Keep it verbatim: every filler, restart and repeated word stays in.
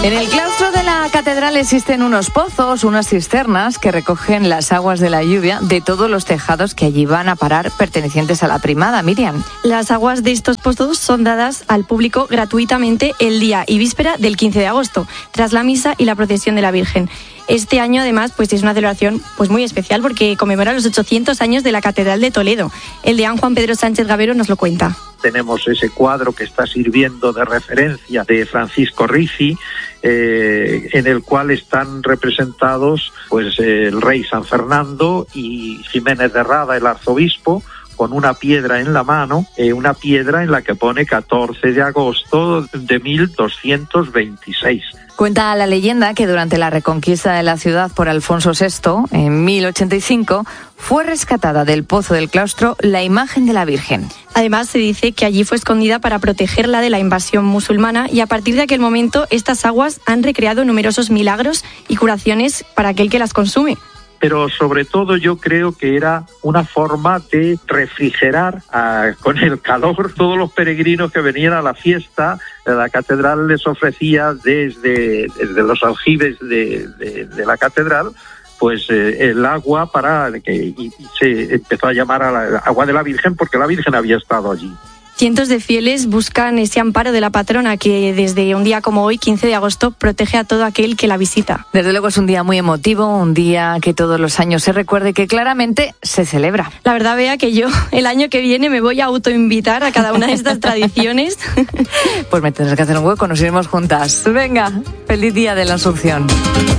En el claustro de la catedral existen unos pozos, unas cisternas que recogen las aguas de la lluvia de todos los tejados que allí van a parar pertenecientes a la primada. Miriam. Las aguas de estos pozos son dadas al público gratuitamente el día y víspera del quince de agosto, tras la misa y la procesión de la Virgen. Este año, además, pues es una celebración pues muy especial porque conmemora los ochocientos años de la Catedral de Toledo. El deán Juan Pedro Sánchez Gavero nos lo cuenta. Tenemos ese cuadro que está sirviendo de referencia de Francisco Ricci, eh, en el cual están representados pues el rey San Fernando y Jiménez de Rada, el arzobispo, con una piedra en la mano, eh, una piedra en la que pone catorce de agosto de mil doscientos veintiséis. Cuenta la leyenda que durante la reconquista de la ciudad por Alfonso sexto, en mil ochenta y cinco, fue rescatada del pozo del claustro la imagen de la Virgen. Además, se dice que allí fue escondida para protegerla de la invasión musulmana y a partir de aquel momento estas aguas han recreado numerosos milagros y curaciones para aquel que las consume. Pero sobre todo yo creo que era una forma de refrigerar a, con el calor todos los peregrinos que venían a la fiesta. La catedral les ofrecía desde, desde los aljibes de, de, de la catedral pues eh, el agua para que y, y se empezó a llamar a la agua de la Virgen porque la Virgen había estado allí. Cientos de fieles buscan ese amparo de la patrona que desde un día como hoy, quince de agosto, protege a todo aquel que la visita. Desde luego es un día muy emotivo, un día que todos los años se recuerde que claramente se celebra. La verdad, Bea, que yo el año que viene me voy a autoinvitar a cada una de estas tradiciones. Pues me tendrás que hacer un hueco, nos iremos juntas. Venga, feliz día de la Asunción.